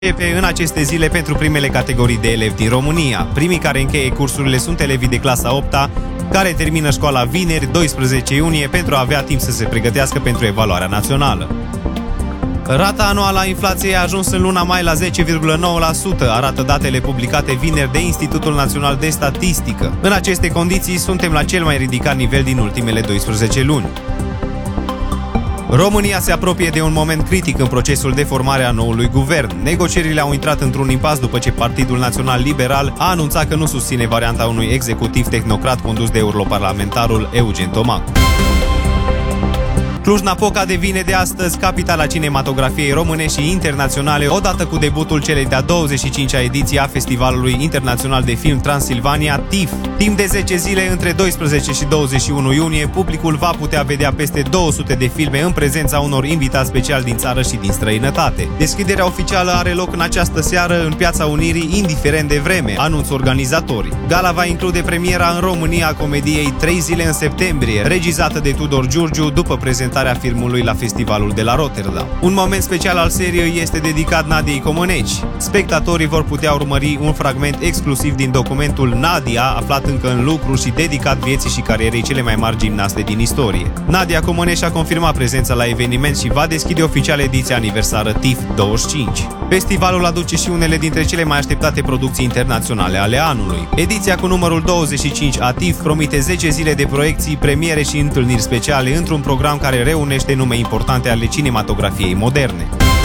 începe în aceste zile pentru primele categorii de elevi din România. Primii care încheie cursurile sunt elevii de clasa 8-a, care termină școala vineri, 12 iunie, pentru a avea timp să se pregătească pentru evaluarea națională. Rata anuală a inflației a ajuns în luna mai la 10,9%, arată datele publicate vineri de Institutul Național de Statistică. În aceste condiții, suntem la cel mai ridicat nivel din ultimele 12 luni. România se apropie de un moment critic în procesul de formare a noului guvern. Negocierile au intrat într-un impas după ce Partidul Național Liberal a anunțat că nu susține varianta unui executiv tehnocrat condus de europarlamentarul Eugen Tomac. Cluj-Napoca devine de astăzi capitala cinematografiei române și internaționale, odată cu debutul celei de-a 25-a ediție a Festivalului Internațional de Film Transilvania, TIFF. Timp de 10 zile, între 12 și 21 iunie, publicul va putea vedea peste 200 de filme în prezența unor invitați speciali din țară și din străinătate. Deschiderea oficială are loc în această seară în Piața Unirii, indiferent de vreme, anunță organizatorii. Gala va include premiera în România a comediei 3 zile în septembrie, regizată de Tudor Giurgiu, după prezentarea filmului la festivalul de la Rotterdam. Un moment special al seriei este dedicat Nadiei Comăneci. Spectatorii vor putea urmări un fragment exclusiv din documentul Nadia, aflat încă în lucru și dedicat vieții și carierei cele mai mari gimnaste din istorie. Nadia Comăneci a confirmat prezența la eveniment și va deschide oficial ediția aniversară TIFF 25. Festivalul aduce și unele dintre cele mai așteptate producții internaționale ale anului. Ediția cu numărul 25 a TIFF promite 10 zile de proiecții, premiere și întâlniri speciale într-un program care reunește nume importante ale cinematografiei moderne.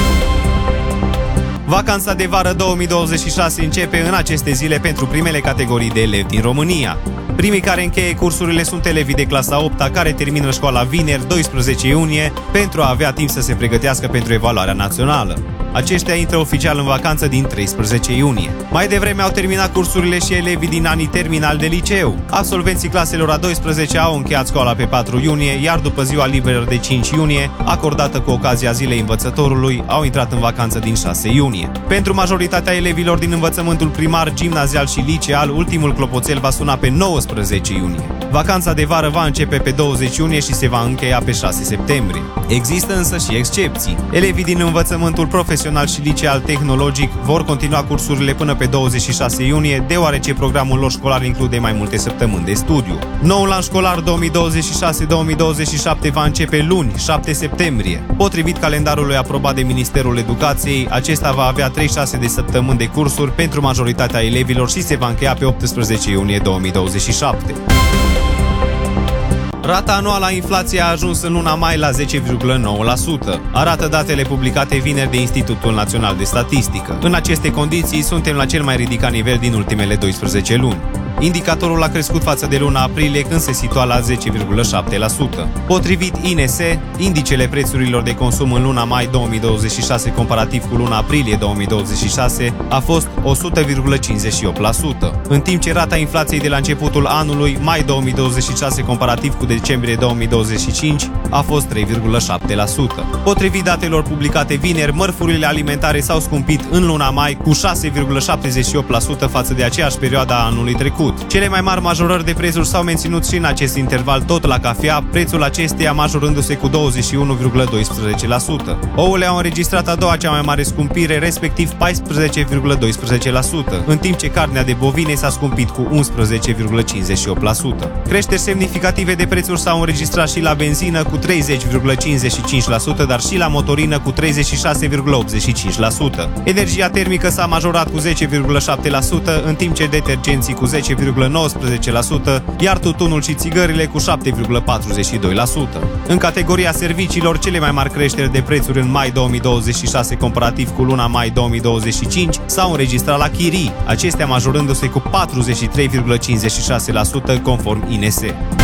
Vacanța de vară 2026 începe în aceste zile pentru primele categorii de elevi din România. Primii care încheie cursurile sunt elevii de clasa 8-a, care termină școala vineri, 12 iunie, pentru a avea timp să se pregătească pentru evaluarea națională. Aceștia intră oficial în vacanță din 13 iunie. Mai devreme au terminat cursurile și elevii din anii terminali de liceu. Absolvenții claselor a 12 au încheiat școala pe 4 iunie, iar după ziua liberă de 5 iunie, acordată cu ocazia Zilei Învățătorului, au intrat în vacanță din 6 iunie. Pentru majoritatea elevilor din învățământul primar, gimnazial și liceal, ultimul clopoțel va suna pe 19 iunie. Vacanța de vară va începe pe 20 iunie și se va încheia pe 6 septembrie. Există însă și excepții. Elevii din învățământul profesional și liceal tehnologic vor continua cursurile până pe 26 iunie, deoarece programul lor școlar include mai multe săptămâni de studiu. Noul an școlar 2026-2027 va începe luni, 7 septembrie. Potrivit calendarului aprobat de Ministerul Educației, acesta va avea 36 de săptămâni de cursuri pentru majoritatea elevilor și se va încheia pe 18 iunie 2027. Rata anuală a inflației a ajuns în luna mai la 10,9%, arată datele publicate vineri de Institutul Național de Statistică. În aceste condiții, suntem la cel mai ridicat nivel din ultimele 12 luni. Indicatorul a crescut față de luna aprilie, când se situa la 10,7%. Potrivit INS, indicele prețurilor de consum în luna mai 2026 comparativ cu luna aprilie 2026 a fost 100,58%, în timp ce rata inflației de la începutul anului, mai 2026 comparativ cu decembrie 2025, a fost 3,7%. Potrivit datelor publicate vineri, mărfurile alimentare s-au scumpit în luna mai cu 6,78% față de aceeași perioadă a anului trecut. Cele mai mari majorări de prețuri s-au menținut și în acest interval, tot la cafea, prețul acesteia majorându-se cu 21,12%. Ouăle au înregistrat a doua cea mai mare scumpire, respectiv 14,12%, în timp ce carnea de bovine s-a scumpit cu 11,58%. Creșteri semnificative de prețuri s-au înregistrat și la benzină cu 30,55%, dar și la motorină cu 36,85%. Energia termică s-a majorat cu 10,7%, în timp ce detergenții cu 10,19%, iar tutunul și țigările cu 7,42%. În categoria serviciilor, cele mai mari creșteri de prețuri în mai 2026 comparativ cu luna mai 2025 s-au înregistrat la chirii, acestea majorându-se cu 43,56% conform INS.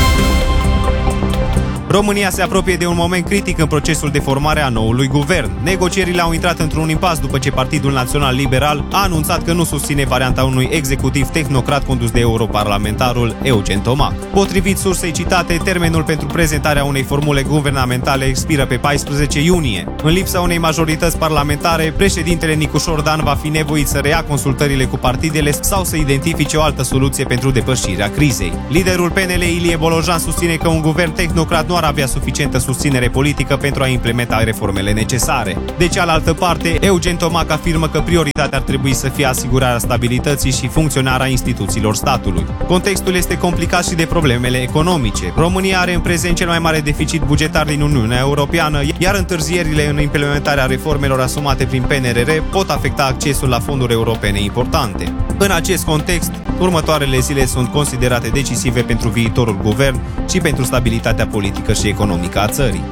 România se apropie de un moment critic în procesul de formare a noului guvern. Negocierile au intrat într-un impas după ce Partidul Național Liberal a anunțat că nu susține varianta unui executiv tehnocrat condus de europarlamentarul Eugen Tomac. Potrivit sursei citate, termenul pentru prezentarea unei formule guvernamentale expiră pe 14 iunie. În lipsa unei majorități parlamentare, președintele Nicușor Dan va fi nevoit să reia consultările cu partidele sau să identifice o altă soluție pentru depășirea crizei. Liderul PNL, Ilie Bolojan, susține că un guvern tehnocrat nu ar ar avea suficientă susținere politică pentru a implementa reformele necesare. De cealaltă parte, Eugen Tomac afirmă că prioritatea ar trebui să fie asigurarea stabilității și funcționarea instituțiilor statului. Contextul este complicat și de problemele economice. România are în prezent cel mai mare deficit bugetar din Uniunea Europeană, iar întârzierile în implementarea reformelor asumate prin PNRR pot afecta accesul la fonduri europene importante. În acest context, următoarele zile sunt considerate decisive pentru viitorul guvern și pentru stabilitatea politică și economică a țării.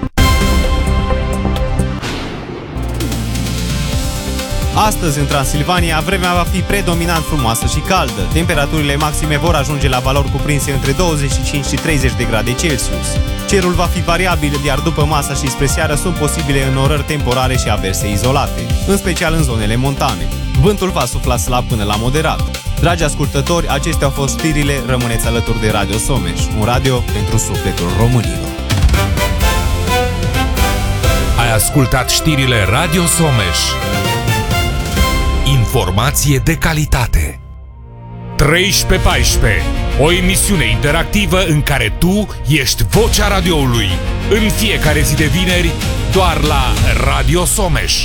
Astăzi, în Transilvania, vremea va fi predominant frumoasă și caldă. Temperaturile maxime vor ajunge la valori cuprinse între 25 și 30 de grade Celsius. Cerul va fi variabil, iar după masa și spre seară sunt posibile înnorări temporare și averse izolate, în special în zonele montane. Vântul va sufla slab până la moderat. Dragi ascultători, acestea au fost știrile. Rămâneți alături de Radio Someș, un radio pentru sufletul românilor. Ai ascultat știrile Radio Someș. Informație de calitate. 13-14, o emisiune interactivă în care tu ești vocea radioului. În fiecare zi de vineri, doar la Radio Someș.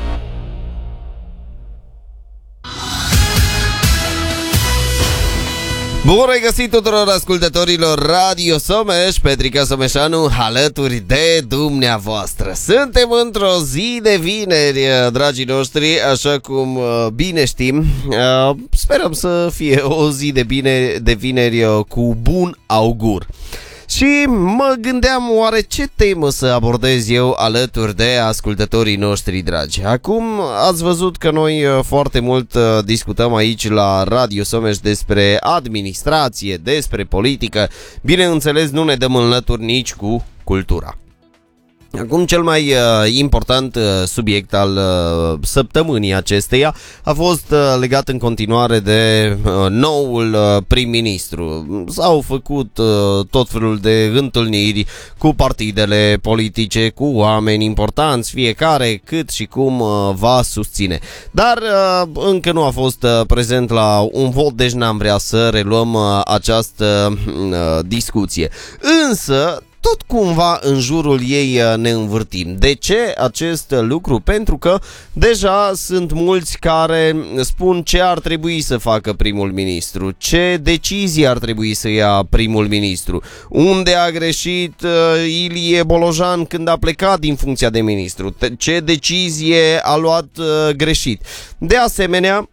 Bun regăsit tuturor ascultătorilor Radio Someș, Petrica Someșanu alături de dumneavoastră. Suntem într-o zi de vineri, dragii noștri, așa cum bine știm. Sperăm să fie o zi de vineri cu bun augur. Și mă gândeam oare ce temă să abordez eu alături de ascultătorii noștri dragi. Acum ați văzut că noi foarte mult discutăm aici la Radio Someș despre administrație, despre politică. Bineînțeles, nu ne dăm înlături nici cu cultura. Acum cel mai important subiect al săptămânii acesteia a fost legat în continuare de noul prim-ministru. S-au făcut tot felul de întâlniri cu partidele politice, cu oameni importanți, fiecare cât și cum va susține. Dar încă nu a fost prezent la un vot, deci n-am vrea să reluăm această discuție. Însă tot cumva în jurul ei ne învârtim. De ce acest lucru? Pentru că deja sunt mulți care spun ce ar trebui să facă primul ministru, ce decizii ar trebui să ia primul ministru, unde a greșit Ilie Bolojan când a plecat din funcția de ministru, ce decizie a luat greșit. De asemenea,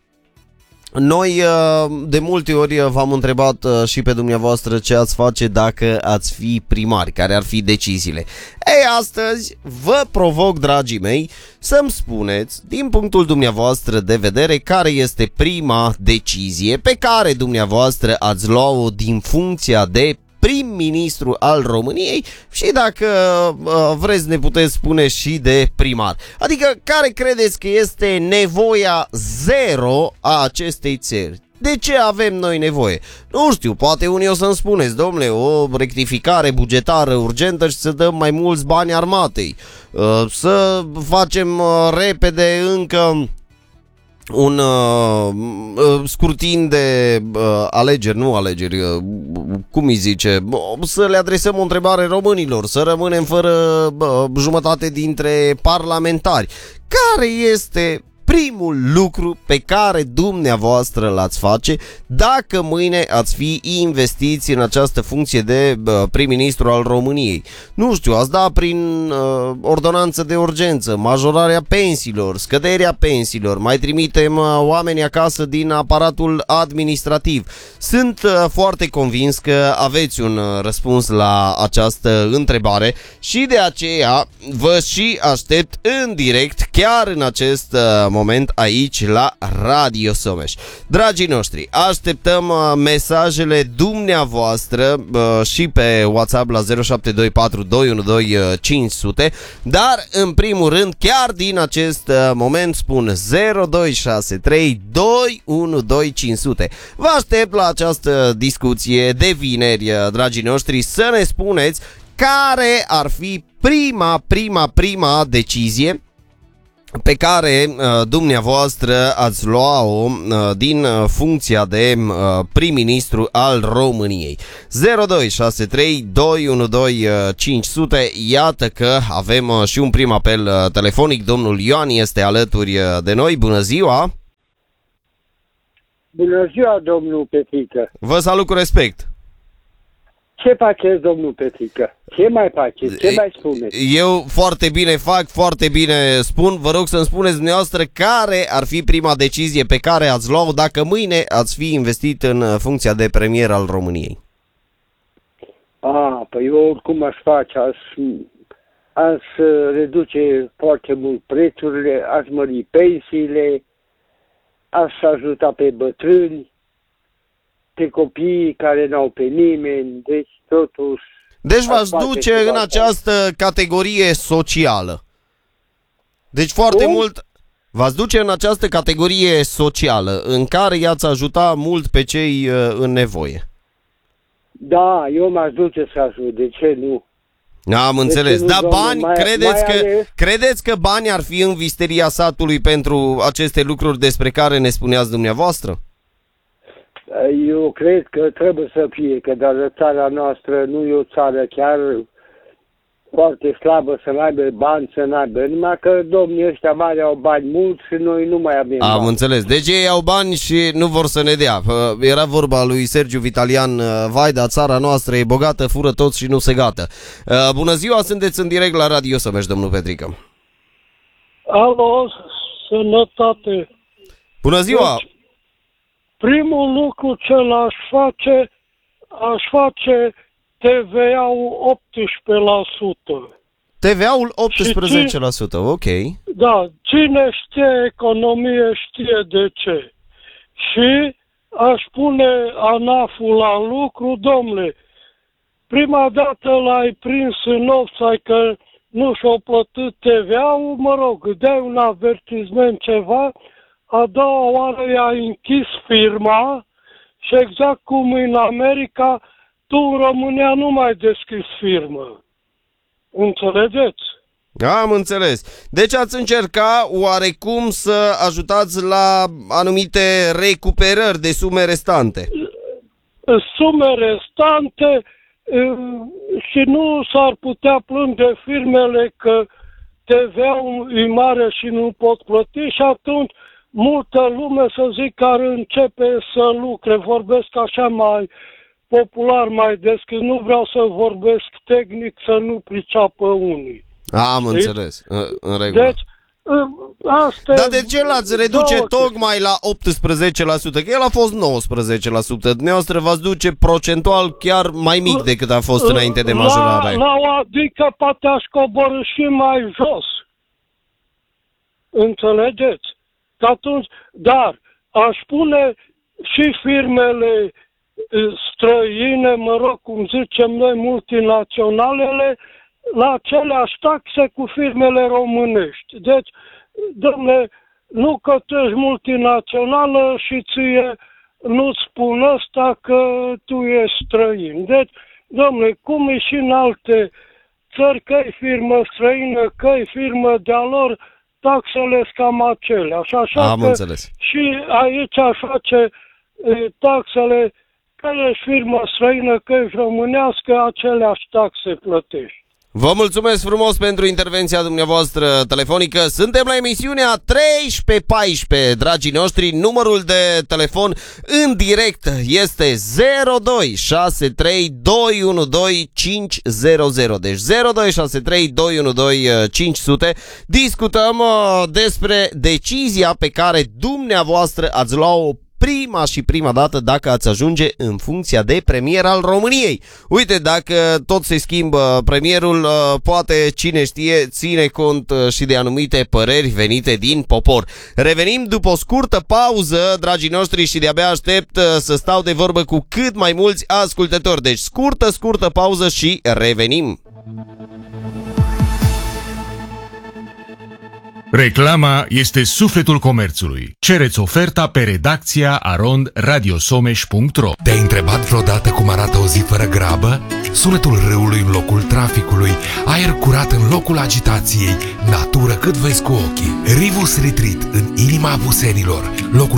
noi de multe ori v-am întrebat și pe dumneavoastră ce ați face dacă ați fi primari, care ar fi deciziile. Ei, astăzi vă provoc, dragii mei, să-mi spuneți, din punctul dumneavoastră de vedere, care este prima decizie pe care dumneavoastră ați luat-o din funcția de prim-ministru al României și dacă vreți ne puteți spune și de primar. Adică care credeți că este nevoia zero a acestei țări? De ce avem noi nevoie? Nu știu, poate unii o să-mi spuneți, domnule, o rectificare bugetară urgentă și să dăm mai mulți bani armatei, să facem repede încă un scrutin de alegeri, cum îi zice, să le adresăm o întrebare românilor, să rămânem fără jumătate dintre parlamentari. Care este primul lucru pe care dumneavoastră l-ați face dacă mâine ați fi investiți în această funcție de prim-ministru al României? Nu știu, ați da prin ordonanță de urgență, majorarea pensiilor, scăderea pensiilor, mai trimitem oameni acasă din aparatul administrativ. Sunt foarte convins că aveți un răspuns la această întrebare și de aceea vă și aștept în direct chiar în acest moment aici la Radio Someș. Dragii noștri, așteptăm mesajele dumneavoastră și pe WhatsApp la 0724 212 500, dar în primul rând chiar din acest moment spun 0263 212 500. Vă aștept la această discuție de vineri, dragii noștri, să ne spuneți care ar fi prima decizie pe care dumneavoastră ați luat-o din funcția de prim-ministru al României. 0263 212 500. Iată că avem și un prim apel telefonic. Domnul Ioan este alături de noi. Bună ziua! Bună ziua, domnul Petrică! Vă salut cu respect! Ce faceți, domnul Petrică? Ce mai faceți? Ce mai spuneți? Eu foarte bine fac, foarte bine spun. Vă rog să-mi spuneți dumneavoastră care ar fi prima decizie pe care ați luat-o dacă mâine ați fi investit în funcția de premier al României. Păi eu oricum aș face, aș reduce foarte mult prețurile, aș mări pensiile, aș ajuta pe bătrâni, pe copiii care n-au pe nimeni, deci totuși... Deci v-ați duce în această categorie socială. Deci foarte mult... V-ați duce în această categorie socială, în care i-ați ajuta mult pe cei în nevoie. Da, eu m-aș duce să ajut, de ce nu? Am înțeles. Dar bani, credeți că bani ar fi în visteria satului pentru aceste lucruri despre care ne spuneați dumneavoastră? Eu cred că trebuie să fie, că dar țara noastră nu e o țară chiar foarte slabă să n-aibă bani, să n-aibă. Numai că domnii ăștia mari au bani mulți și noi nu mai avem bani. Am înțeles. Deci ei au bani și nu vor să ne dea. Era vorba lui Sergiu Vitalian, vai, dar țara noastră e bogată, fură toți și nu se gată. Bună ziua, sunteți în direct la Radio Someș, domnul Petrică. Alo, sănătate. Bună ziua! Deci, primul lucru ce aș face TVA-ul 18%. TVA-ul 18%, ok. Da, cine știe economie știe de ce. Și aș pune ANAF-ul la lucru, domnule, prima dată l-ai prins în offside că nu și-o plătit TVA-ul, mă rog, dai un avertisment ceva, a doua oară i-a închis firma și exact cum în America, tu în România nu mai deschizi firmă. Înțelegeți? Am înțeles. Deci ați încerca oarecum să ajutați la anumite recuperări de sume restante. Sume restante și nu s-ar putea plânge firmele că TVA-ul e mare și nu pot plăti și atunci multă lume, să zic, ar începe să lucre. Vorbesc așa mai popular, mai deschis. Nu vreau să vorbesc tehnic, să nu priceapă unii. Am înțeles, în regulă. Deci, dar de ce l-ați reduce tocmai la 18%? Că el a fost 19%. Dumneavoastră v-ați duce procentual chiar mai mic decât a fost înainte de majorare. Adică poate aș coborî și mai jos. Înțelegeți? Că atunci, dar aș pune și firmele străine, mă rog, cum zicem noi, multinaționalele, la aceleași taxe cu firmele românești. Deci, dom'le, nu că tu ești multinațională și ție nu-ți spun ăsta că tu ești străin. Deci, dom'le, cum e și în alte țări, că-i firmă străină, că-i firmă de-a lor, taxele sunt cam aceleași. Așa am că înțeles. Și aici aș face taxele, că ești firmă străină, că ești românească, aceleași taxe plătești. Vă mulțumesc frumos pentru intervenția dumneavoastră telefonică. Suntem la emisiunea 1314, dragii noștri. Numărul de telefon în direct este 0263 212 500. Deci 0263 212 500. Discutăm despre decizia pe care dumneavoastră ați luat-o prima dată dacă ați ajunge în funcția de premier al României. Uite, dacă tot se schimbă premierul, poate, cine știe, ține cont și de anumite păreri venite din popor. Revenim după o scurtă pauză, dragii noștri, și de-abia aștept să stau de vorbă cu cât mai mulți ascultători. Deci scurtă pauză și revenim. Reclama este sufletul comerțului. Cereți oferta pe redacția arondradiosomeș.ro. Te-ai întrebat vreodată cum arată o zi fără grabă? Sunetul râului în locul traficului, aer curat în locul agitației, natură cât vezi cu ochii. Rivus Retreat în inima Busenilor, locul